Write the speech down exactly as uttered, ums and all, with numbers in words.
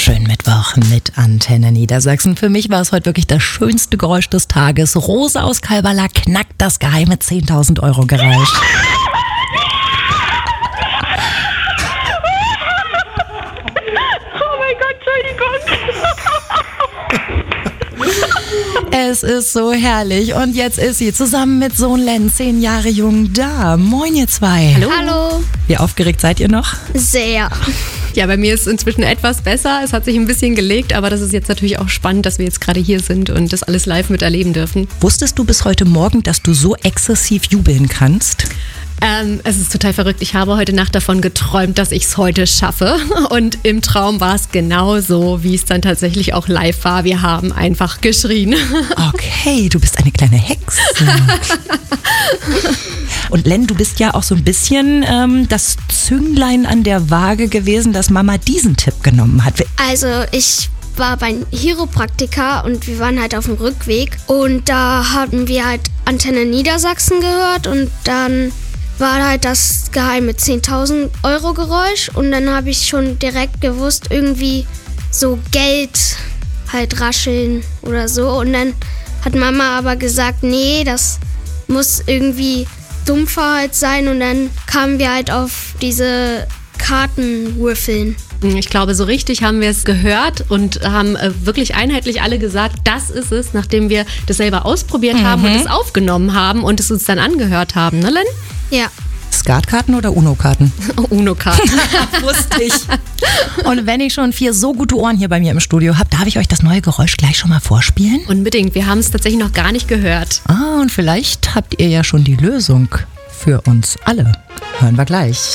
Schönen Mittwoch mit Antenne Niedersachsen. Für mich war es heute wirklich das schönste Geräusch des Tages. Rosa aus Kalbala knackt das geheime zehntausend Euro Geräusch. Oh mein Gott, Entschuldigung. Es ist so herrlich. Und jetzt ist sie zusammen mit Sohn Len, zehn Jahre jung, da. Moin, ihr zwei. Hallo. Hallo. Wie aufgeregt seid ihr noch? Sehr. Ja, bei mir ist es inzwischen etwas besser. Es hat sich ein bisschen gelegt, aber das ist jetzt natürlich auch spannend, dass wir jetzt gerade hier sind und das alles live miterleben dürfen. Wusstest du bis heute Morgen, dass du so exzessiv jubeln kannst? Ähm, es ist total verrückt. Ich habe heute Nacht davon geträumt, dass ich es heute schaffe. Und im Traum war es genau so, wie es dann tatsächlich auch live war. Wir haben einfach geschrien. Okay, du bist eine kleine Hexe. Und Len, du bist ja auch so ein bisschen ähm, das Zünglein an der Waage gewesen, dass Mama diesen Tipp genommen hat. Also ich war beim Chiropraktiker und wir waren halt auf dem Rückweg und da haben wir halt Antenne Niedersachsen gehört und dann war halt das geheime zehntausend Euro Geräusch und dann habe ich schon direkt gewusst, irgendwie so Geld halt rascheln oder so und dann hat Mama aber gesagt, nee, das muss irgendwie dumpfer halt sein und dann kamen wir halt auf diese Kartenwürfeln. Ich glaube, so richtig haben wir es gehört und haben äh, wirklich einheitlich alle gesagt, das ist es, nachdem wir das selber ausprobiert haben und es aufgenommen haben und es uns dann angehört haben, ne Len? Ja. Skatkarten oder Uno-Karten? Uno-Karten. Wusste ich. Und wenn ich schon vier so gute Ohren hier bei mir im Studio habe, darf ich euch das neue Geräusch gleich schon mal vorspielen? Unbedingt, wir haben es tatsächlich noch gar nicht gehört. Ah, und vielleicht habt ihr ja schon die Lösung für uns alle. Hören wir gleich.